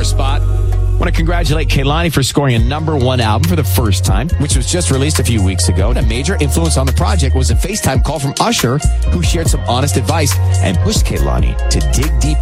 4 spot. Want to congratulate Kehlani for scoring a #1 album for the first time, which was just released a few weeks ago. And a major influence on the project was a FaceTime call from Usher, who shared some honest advice and pushed Kehlani to dig deep